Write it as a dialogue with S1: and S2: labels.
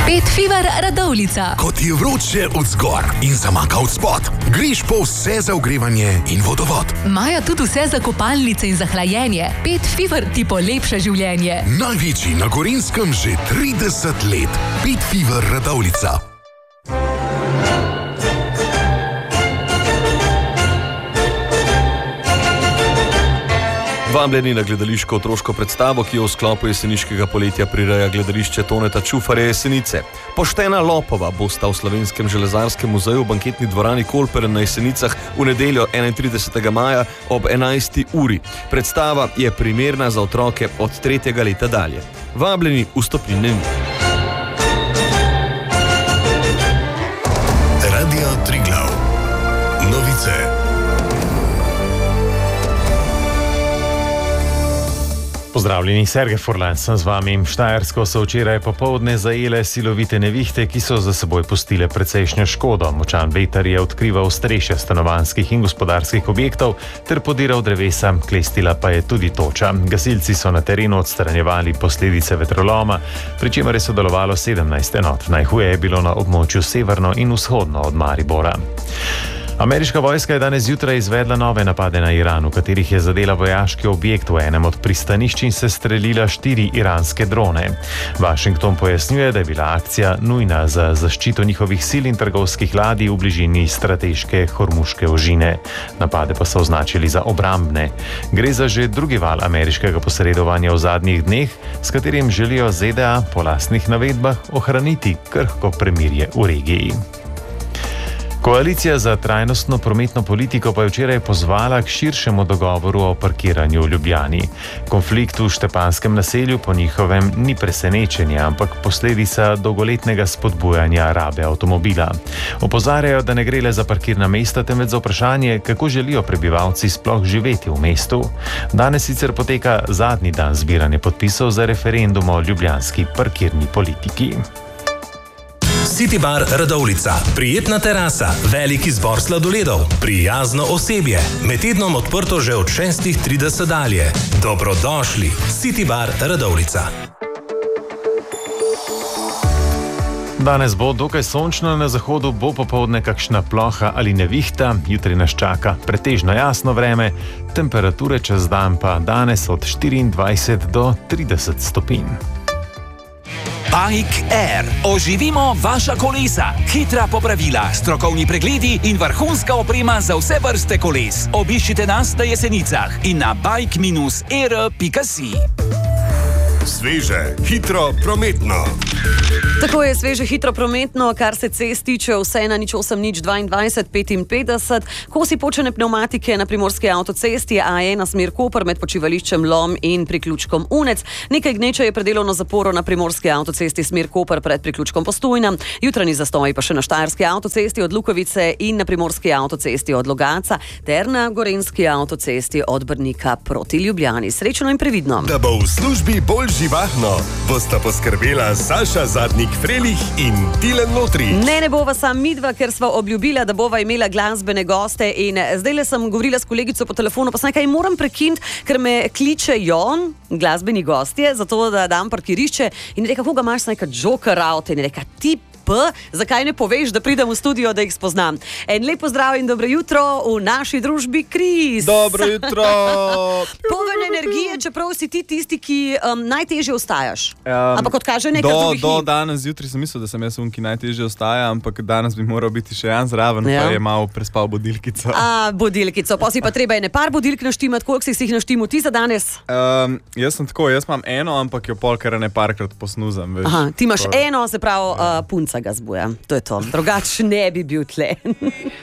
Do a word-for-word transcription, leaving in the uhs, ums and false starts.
S1: Pet Fever Radovljica.
S2: Ko ti je vroče od zgor in zamaka od spod, greš po vse za ogrevanje in vodovod.
S1: Maja tudi vse za kopalnice in za hlajenje. Pet Fever ti polepša življenje.
S2: Največji na Gorenjskem že trideset let. Pet Fever Radovljica.
S3: Vabljeni na gledališko otroško predstavo, ki jo v sklopu jeseniškega poletja prireja gledališče Toneta Čufarja Jesenice. Poštena lopova bosta v Slovenskem železarskem muzeju v banketni dvorani Kolper na Jesenicah v nedeljo enaintridesetega maja ob enajsti uri. Predstava je primerna za otroke od tretjega leta dalje. Vabljeni, vstopnine ni.
S2: Radio Triglav. Novice.
S4: Pozdravljeni, Sergej Furlan sem z vami. Štajersko so včeraj popoldne zajele silovite nevihte, ki so za seboj pustile precejšnjo škodo. Močan veter je odkrival streše stanovanjskih in gospodarskih objektov ter podiral drevesa, klestila pa je tudi toča. Gasilci so na terenu odstranjevali posledice vetroloma, pri čemer je sodelovalo sedemnajst enot. Najhuje je bilo na območju severno in vzhodno od Maribora. Ameriška vojska je danes zjutraj izvedla nove napade na Iran, v katerih je zadela vojaški objekt v enem od pristanišč in se strelila štiri iranske drone. Washington pojasnjuje, da je bila akcija nujna za zaščito njihovih sil in trgovskih ladij v bližini strateške Hormuške ožine. Napade pa so označili za obrambne. Gre za že drugi val ameriškega posredovanja v zadnjih dneh, s katerim želijo Z D A po lastnih navedbah ohraniti krhko premirje v regiji. Koalicija za trajnostno prometno politiko pa je včeraj pozvala k širšemu dogovoru o parkiranju v Ljubljani. Konflikt v Štepanskem naselju po njihovem ni presenečenje, ampak posledica dolgoletnega spodbujanja rabe avtomobila. Opozarjajo, da ne gre le za parkirna mesta, temveč za vprašanje, kako želijo prebivalci sploh živeti v mestu. Danes sicer poteka zadnji dan zbiranja podpisov za referendum o ljubljanski parkirni politiki.
S5: City Bar Radovljica. Prijetna terasa, velik izbor sladoledov, prijazno osebje. Med tednom odprto že od šestih trideset dalje. Dobrodošli. City Bar Radovljica.
S4: Danes bo dokaj sončno, na zahodu bo popoldne kakšna ploha ali nevihta, jutri nas čaka pretežno jasno vreme, temperature čez dan pa danes od štiriindvajset do trideset stopinj.
S6: Bike Air. Oživimo vaša kolesa. Hitra popravila, strokovni pregledi in vrhunska oprema za vse vrste koles. Obiščite nas na Jesenicah in na bike air pika si.
S2: Sveže, hitro, prometno.
S7: Tako je sveže, hitro, prometno, kar se cest tiče, vse na nič osem nič dvaindvajset petinpetdeset. Kosi počene pnevmatike na primorski avtocesti A ena smer Koper med počivališčem Lom in priključkom Unec. Nekaj gneče je predelovno zaporo na primorski avtocesti smer Koper pred priključkom Postojna. Jutranji zastoji pa še na štajerski avtocesti od Lukovice in na primorski avtocesti od Logatca ter na gorenjski avtocesti od Brnika proti Ljubljani. Srečno in previdno.
S8: Da bo v službi bolj živahno, bosta poskrbela Saša Zadnik Frelih in Tilen Lotri.
S7: Ne, ne bova sam midva, ker sva obljubila, da bova imela glasbene goste in zdaj le sem govorila s kolegico po telefonu, pa sem nekaj moram prekiniti, ker me kličejo glasbeni gostje, zato da dam parkirišče in reka, koga imaš nekaj Joker out in reka, ti P, zakaj ne poveš, da pridem v studio, da jih spoznam. En lep pozdrav in dobro jutro v naši družbi, Kris.
S9: Dobro jutro.
S7: Poln energije, čeprav si ti tisti, ki um, najtežje ostajaš.
S9: Um,
S7: ampak kot kaže nekaj
S9: do,
S7: drugih
S9: do
S7: ni.
S9: danes zjutraj sem mislil, da sem jaz un, ki najtežje ostaja, ampak danes bi moral biti še Jan zraven,
S7: Ja.
S9: pa je malo prespal budilkico.
S7: A, budilkico, pa si pa treba ene par budilk naštimati, koliko si jih naštimal ti za danes?
S9: Um, jaz sem tako, jaz imam eno, ampak jo pol kar ne parkrat posnuzam. Veš,
S7: Aha, ti imaš
S9: Tako-
S7: eno, se pravi, uh, punca ga zbuja. To je to. Drugač ne bi bil tle.